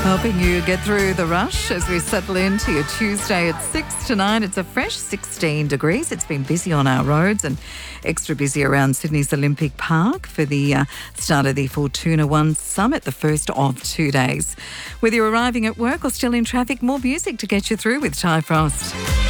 Helping you get through the rush as we settle into your Tuesday at 6 tonight. It's a fresh 16 degrees. It's been busy on our roads and extra busy around Sydney's Olympic Park for the start of the Fortuna One Summit, the first of 2 days. Whether you're arriving at work or still in traffic, more music to get you through with Ty Frost.